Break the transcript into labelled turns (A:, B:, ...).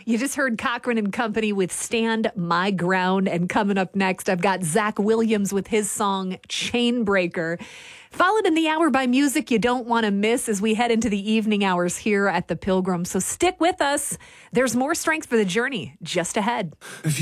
A: You just heard Cochran and Company with Stand My Ground. And coming up next, I've got Zach Williams with his song Chainbreaker. Followed in the hour by music you don't want to miss as we head into the evening hours here at the Pilgrim. So stick with us. There's more strength for the journey just ahead.